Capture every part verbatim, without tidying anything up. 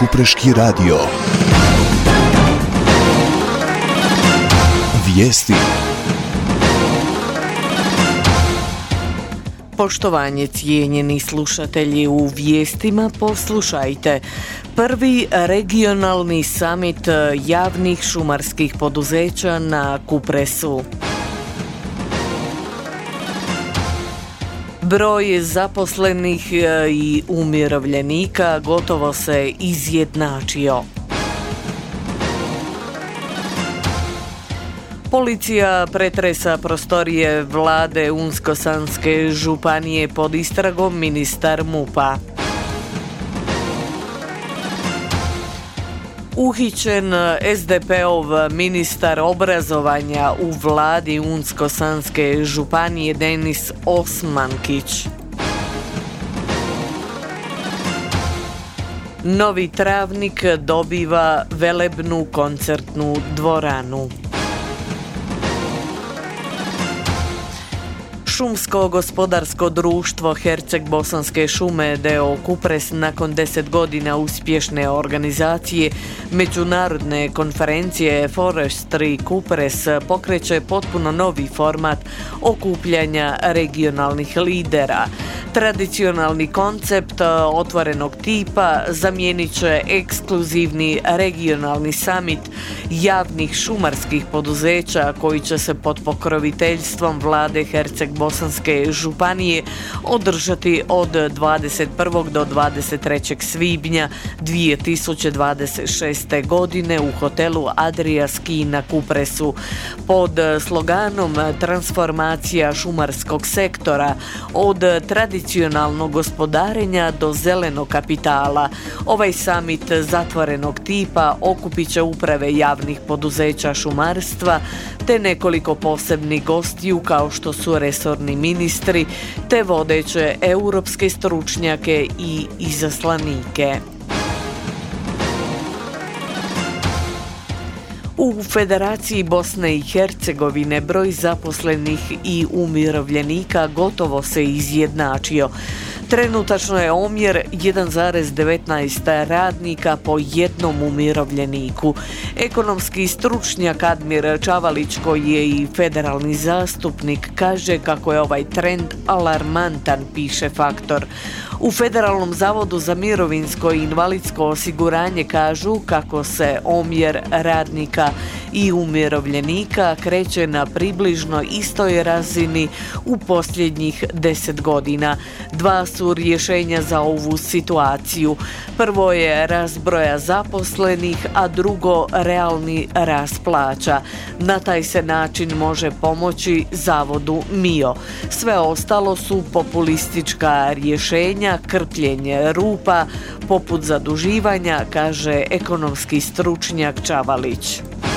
Kupreški radio. Vijesti. Poštovanje, cijenjeni slušatelji, u vijestima poslušajte. Prvi regionalni samit javnih šumarskih poduzeća na Kupresu. Broj zaposlenih i umirovljenika gotovo se izjednačio. Policija pretresa prostorije vlade Unsko-sanske županije pod istragom ministar MUP-a. Uhićen es de pe-ov ministar obrazovanja u vladi Unsko-sanske županije Denis Osmankić. Novi Travnik dobiva velebnu koncertnu dvoranu. Šumsko gospodarsko društvo Herceg-Bosanske šume d o o Kupres nakon deset godina uspješne organizacije međunarodne konferencije Forestry Kupres pokreće potpuno novi format okupljanja regionalnih lidera. Tradicionalni koncept otvorenog tipa zamijenit će ekskluzivni regionalni samit javnih šumarskih poduzeća koji će se pod pokroviteljstvom vlade Herceg-Bosanske županije održati od dvadeset prvog do dvadeset trećeg svibnja dvije tisuće dvadeset šeste. godine u hotelu Adria Ski na Kupresu pod sloganom transformacija šumarskog sektora od tradicionalnog gospodarenja do zelenog kapitala. Ovaj samit zatvorenog tipa okupit će uprave javnih poduzeća šumarstva te nekoliko posebnih gostiju kao što su resorni ministri te vodeće europske stručnjake i izaslanike. U Federaciji Bosne i Hercegovine broj zaposlenih i umirovljenika gotovo se izjednačio. Trenutačno je omjer jedan zarez devetnaest radnika po jednom umirovljeniku. Ekonomski stručnjak Admir Čavalić, koji je i federalni zastupnik, kaže kako je ovaj trend alarmantan, piše Faktor. U Federalnom zavodu za mirovinsko i invalidsko osiguranje kažu kako se omjer radnika i umirovljenika kreće na približno istoj razini u posljednjih deset godina. Dva su rješenja za ovu situaciju. Prvo je rast broja zaposlenih, a drugo realni rast plaća. Na taj se način može pomoći zavodu M I O. Sve ostalo su populistička rješenja, krpljenje rupa, poput zaduživanja, kaže ekonomski stručnjak Čavalić.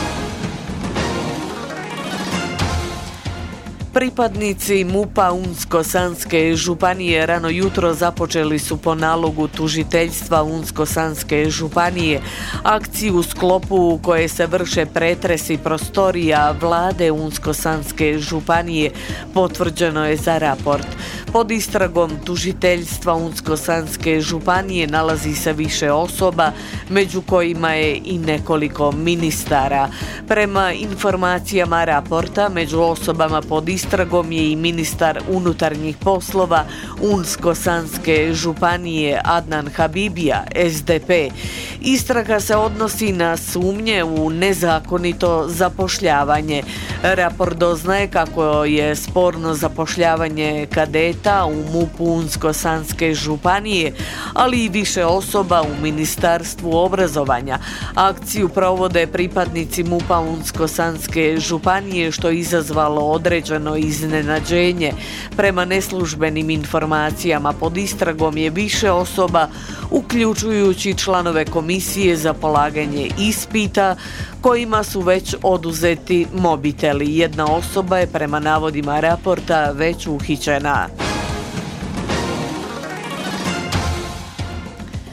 Pripadnici MUP-a Unsko-sanske županije rano jutro započeli su po nalogu tužiteljstva Unsko-sanske županije akciju u sklopu u koje se vrše pretresi prostorija vlade Unsko-sanske županije, potvrđeno je za Raport. Pod istragom tužiteljstva Unsko-sanske županije nalazi se više osoba, među kojima je i nekoliko ministara. Prema informacijama Raporta, među osobama pod istragom je i ministar unutarnjih poslova Unsko-sanske županije Adnan Habibija, es de pe. Istraga se odnosi na sumnje u nezakonito zapošljavanje. Raport doznaje kako je sporno zapošljavanje kadeta u MUP-u Unsko-sanske županije, ali i više osoba u Ministarstvu obrazovanja. Akciju provode pripadnici MUP-a Unsko-sanske županije, što je izazvalo određeno iznenađenje. Prema neslužbenim informacijama pod istragom je više osoba, uključujući članove komisije za polaganje ispita, kojima su već oduzeti mobiteli. Jedna osoba je prema navodima Raporta već uhićena.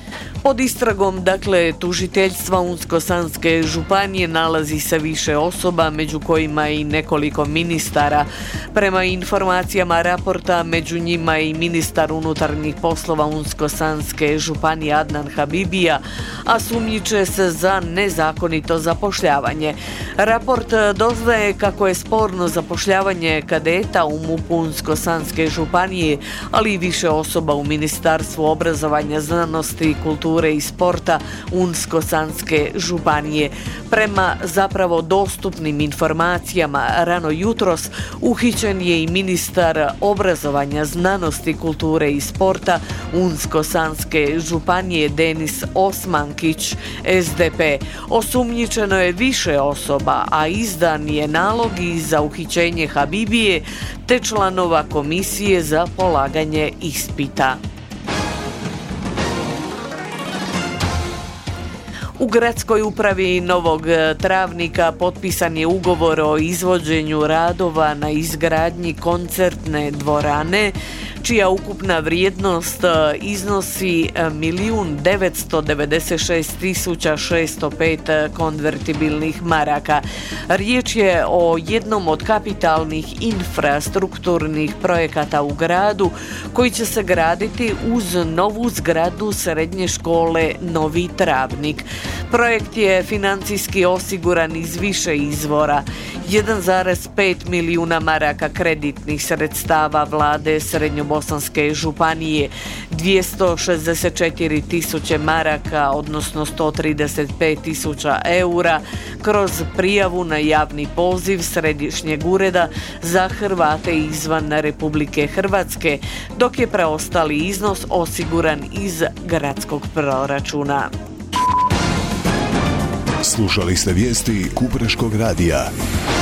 Pod istragom, dakle, tužiteljstva Unsko-sanske županije nalazi se više osoba, među kojima i nekoliko ministara. Prema informacijama raporta, među njima i ministar unutarnjih poslova Unsko-sanske županije Adnan Habibija, a sumnjiče se za nezakonito zapošljavanje. Raport doznaje kako je sporno zapošljavanje kadeta u MUP-u Unsko-sanske županije, ali i više osoba u Ministarstvu obrazovanja, znanosti i kulture i sporta Unsko-sanske županije. Prema zapravo dostupnim informacijama, rano jutros uhićen je i ministar obrazovanja, znanosti, kulture i sporta Unsko-sanske županije Denis Osmankić, S D P. Osumnjičeno je više osoba, a izdan je nalog i za uhićenje Habibije te članova komisije za polaganje ispita. U gradskoj upravi Novog Travnika potpisan je ugovor o izvođenju radova na izgradnji koncertne dvorane, čija ukupna vrijednost iznosi milijun devetsto devedeset šest tisuća šesto pet konvertibilnih maraka. Riječ je o jednom od kapitalnih infrastrukturnih projekata u gradu koji će se graditi uz novu zgradu srednje škole Novi Travnik. Projekt je financijski osiguran iz više izvora. jedan zarez pet milijuna maraka kreditnih sredstava vlade Srednjobosanske županije, dvjesto šezdeset četiri tisuće maraka, odnosno sto trideset pet tisuća eura, kroz prijavu na javni poziv Središnjeg ureda za Hrvate izvan Republike Hrvatske, dok je preostali iznos osiguran iz gradskog proračuna. Slušali ste vijesti Kupreškog radija.